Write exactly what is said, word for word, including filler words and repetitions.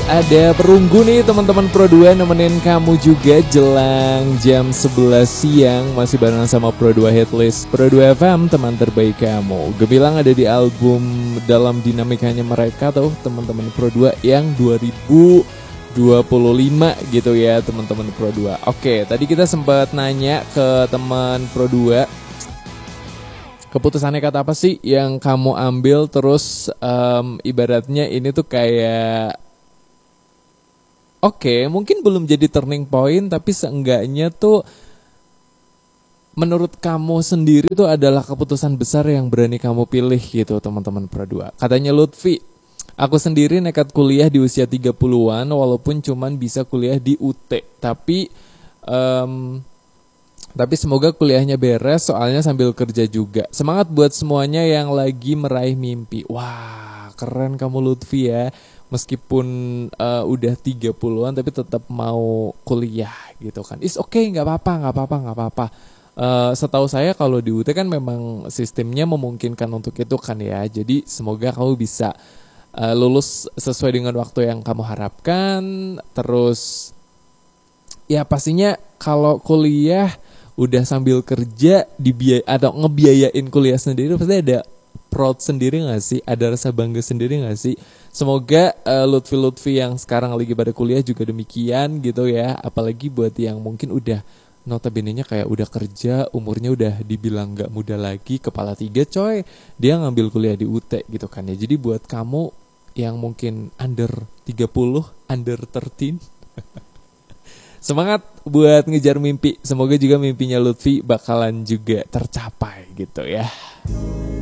ada Perunggu nih teman-teman Pro dua nemenin kamu juga jelang jam sebelas siang. Masih bareng sama Pro dua Hitlist Pro dua F M, teman terbaik kamu. Gemilang ada di album dalam dinamikanya mereka tuh teman-teman Pro dua yang dua ribu dua puluh lima gitu ya teman-teman Pro dua. Oke, tadi kita sempat nanya ke teman Pro dua, keputusannya kata apa sih yang kamu ambil, terus um, ibaratnya ini tuh kayak oke, okay, mungkin belum jadi turning point, tapi seenggaknya tuh menurut kamu sendiri tuh adalah keputusan besar yang berani kamu pilih gitu teman-teman Pro dua. Katanya Lutfi, aku sendiri nekat kuliah di usia tiga puluhan walaupun cuman bisa kuliah di U T. Tapi um, tapi semoga kuliahnya beres soalnya sambil kerja juga. Semangat buat semuanya yang lagi meraih mimpi. Wah, keren kamu Lutfi ya. Meskipun uh, udah tiga puluhan tapi tetap mau kuliah gitu kan. Is oke, okay, gak apa-apa, gak apa-apa, gak apa-apa. Uh, setahu saya kalau di U T kan memang sistemnya memungkinkan untuk itu kan ya. Jadi semoga kamu bisa uh, lulus sesuai dengan waktu yang kamu harapkan. Terus ya pastinya kalau kuliah udah sambil kerja dibiay- atau ngebiayain kuliah sendiri pasti ada proud sendiri gak sih? Ada rasa bangga sendiri gak sih? Semoga uh, Lutfi-Lutfi yang sekarang lagi pada kuliah juga demikian gitu ya. Apalagi buat yang mungkin udah notabene-nya kayak udah kerja, umurnya udah dibilang gak muda lagi, kepala tiga coy, dia ngambil kuliah di U T gitu kan ya. Jadi buat kamu yang mungkin under tiga puluh, under tiga belas semangat buat ngejar mimpi. Semoga juga mimpinya Lutfi bakalan juga tercapai gitu ya.